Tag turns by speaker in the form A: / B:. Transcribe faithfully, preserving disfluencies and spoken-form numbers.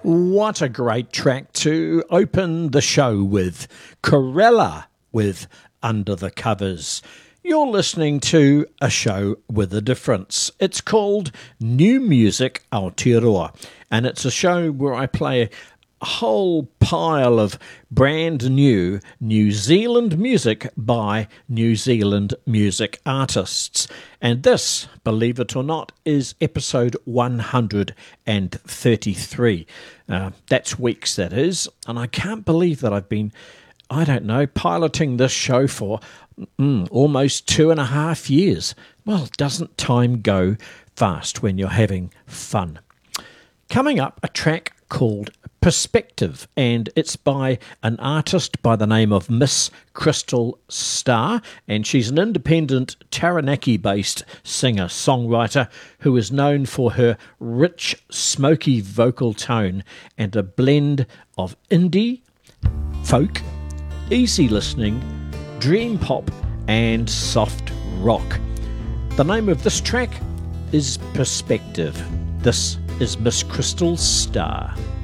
A: What a great track to open the show with. Corella with Under the Covers. You're listening to a show with a difference. It's called New Music Aotearoa, and it's a show where I play a whole pile of brand new New Zealand music by New Zealand music artists. And this, believe it or not, is episode one hundred thirty-three. Uh, that's weeks, that is. And I can't believe that I've been, I don't know, piloting this show for mm, almost two and a half years. Well, doesn't time go fast when you're having fun? Coming up, a track called Perspective, and it's by an artist by the name of Miss Crystal Starr, and she's an independent Taranaki-based singer-songwriter who is known for her rich, smoky vocal tone and a blend of indie, folk, easy listening, dream pop and soft rock. The name of this track is Perspective. This is Miss Crystal Starr.